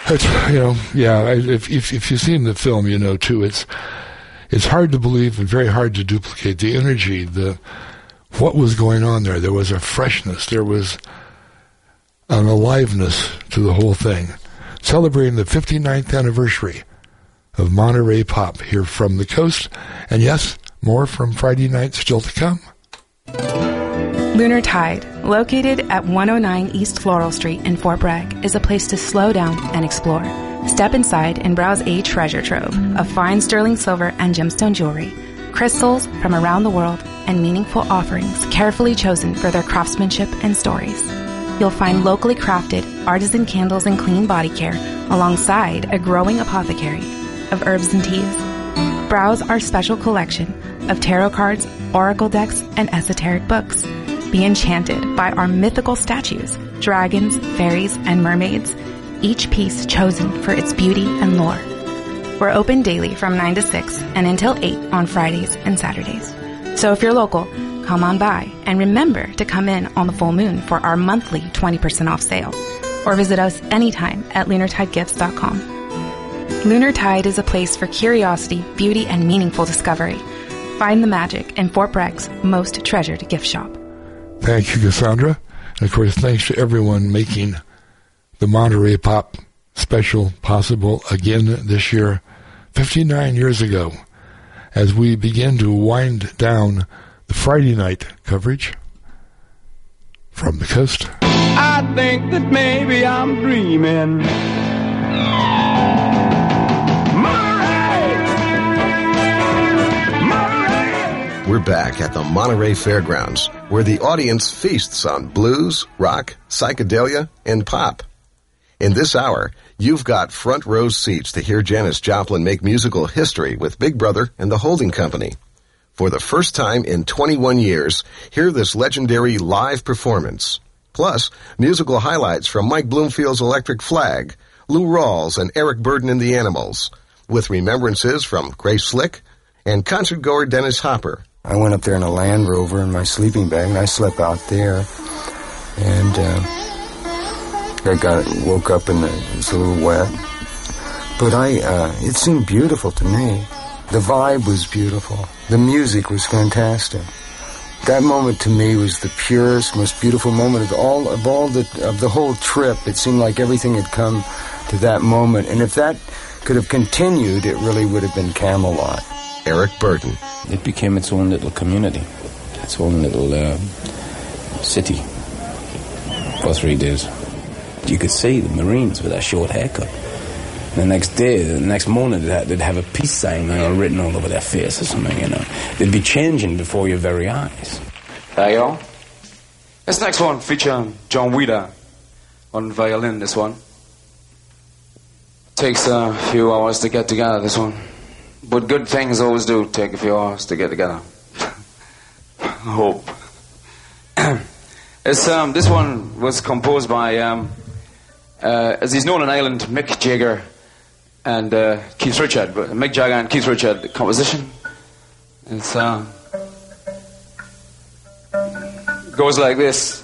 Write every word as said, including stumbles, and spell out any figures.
It's, you know, yeah. If if if you've seen the film, you know too. It's it's hard to believe and very hard to duplicate the energy, the what was going on there. There was a freshness. There was an aliveness to the whole thing. Celebrating the fifty-ninth anniversary of Monterey Pop here from the coast, and yes, more from Friday night still to come. Lunar Tide, located at one oh nine East Floral Street in Fort Bragg, is a place to slow down and explore. Step inside and browse a treasure trove of fine sterling silver and gemstone jewelry, crystals from around the world, and meaningful offerings carefully chosen for their craftsmanship and stories. You'll find locally crafted artisan candles and clean body care alongside a growing apothecary of herbs and teas. Browse our special collection of tarot cards, oracle decks, and esoteric books. Be enchanted by our mythical statues, dragons, fairies, and mermaids, each piece chosen for its beauty and lore. We're open daily from nine to six and until eight on Fridays and Saturdays. So if you're local, come on by and remember to come in on the full moon for our monthly twenty percent off sale, or visit us anytime at lunar tide gifts dot com. Lunar Tide is a place for curiosity, beauty, and meaningful discovery. Find the magic in Fort Bragg's most treasured gift shop. Thank you, Cassandra. And of course, thanks to everyone making the Monterey Pop special possible again this year, fifty-nine years ago, as we begin to wind down the Friday night coverage from the coast. I think that maybe I'm dreaming. We're back at the Monterey Fairgrounds, where the audience feasts on blues, rock, psychedelia, and pop. In this hour, you've got front row seats to hear Janis Joplin make musical history with Big Brother and the Holding Company. For the first time in twenty-one years, hear this legendary live performance. Plus, musical highlights from Mike Bloomfield's Electric Flag, Lou Rawls and Eric Burden and the Animals, with remembrances from Grace Slick and concertgoer Dennis Hopper. I went up there in a Land Rover in my sleeping bag, and I slept out there. And uh, I got woke up and it was a little wet. But I, uh, it seemed beautiful to me. The vibe was beautiful. The music was fantastic. That moment to me was the purest, most beautiful moment of all of all the of the whole trip. It seemed like everything had come to that moment, and if that could have continued, it really would have been Camelot. Eric Burden. It became its own little community, its own little uh, city for three days. You could see the Marines with that short haircut. The next day, the next morning, they'd have a peace sign, you know, written all over their face or something, you know. They'd be changing before your very eyes. Hey, y'all. This next one features John Wheeler on violin, this one. Takes a few hours to get together, this one. But good things always do take a few hours to get together. I hope. it's, um, this one was composed by, um, uh, as he's known in Ireland, Mick Jagger and uh, Keith Richard. But Mick Jagger and Keith Richard, the composition. It's, uh, goes like this.